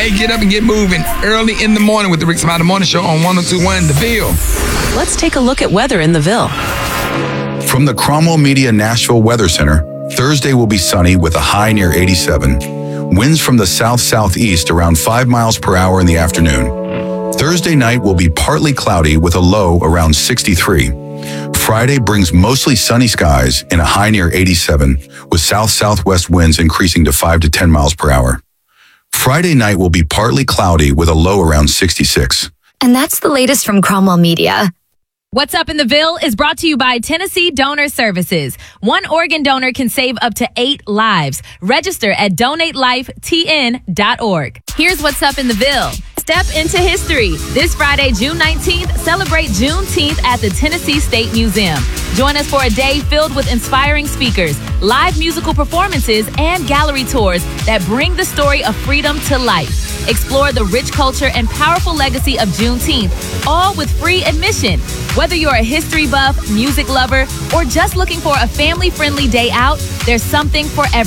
Hey, get up and get moving early in the morning with the Rick Smiley Morning Show on 102.1 The Ville. Let's take a look at weather in the Ville. From the Cromwell Media Nashville Weather Center, Thursday will be sunny with a high near 87. Winds from the south-southeast around 5 miles per hour in the afternoon. Thursday night will be partly cloudy with a low around 63. Friday brings mostly sunny skies and a high near 87, with south-southwest winds increasing to 5 to 10 miles per hour. Friday night will be partly cloudy with a low around 66. And that's the latest from Cromwell Media. What's Up in the Ville is brought to you by Tennessee Donor Services. One organ donor can save up to 8 lives. Register at donatelifetn.org. Here's What's Up in the Ville. Step into history. This Friday, June 19th, celebrate Juneteenth at the Tennessee State Museum. Join us for a day filled with inspiring speakers, live musical performances, and gallery tours that bring the story of freedom to life. Explore the rich culture and powerful legacy of Juneteenth, all with free admission. Whether you're a history buff, music lover, or just looking for a family-friendly day out, there's something for everyone.